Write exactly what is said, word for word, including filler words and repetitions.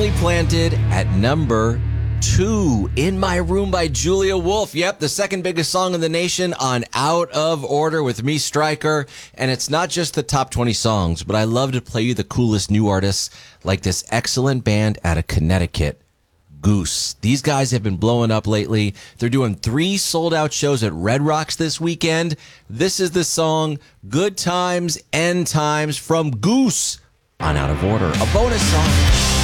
Firmly Planted at number two. In My Room by Julia Wolf. Yep, the second biggest song in the nation on Out of Order with me, Stryker. And it's not just the top twenty songs, but I love to play you the coolest new artists like this excellent band out of Connecticut, Goose. These guys have been blowing up lately. They're doing three sold-out shows at Red Rocks this weekend. This is the song Good Times, End Times from Goose on Out of Order, a bonus song.